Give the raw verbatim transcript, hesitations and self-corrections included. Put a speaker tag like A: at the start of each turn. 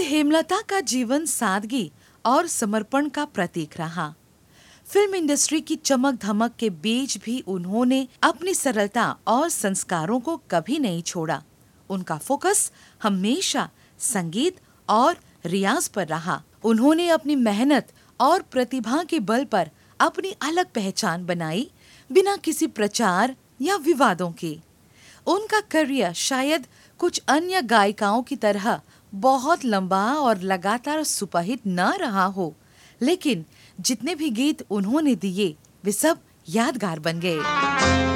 A: हेमलता का जीवन सादगी और समर्पण का प्रतीक रहा। फिल्म इंडस्ट्री की चमक धमक के बीच भी उन्होंने अपनी सरलता और संस्कारों को कभी नहीं छोड़ा। उनका फोकस हमेशा संगीत और रियाज पर रहा। उन्होंने अपनी मेहनत और प्रतिभा के बल पर अपनी अलग पहचान बनाई, बिना किसी प्रचार या विवादों के। उनका करियर शायद कुछ अन्य गायिकाओं की तरह बहुत लंबा और लगातार सुपरहिट न रहा हो, लेकिन जितने भी गीत उन्होंने दिए वे सब यादगार बन गए।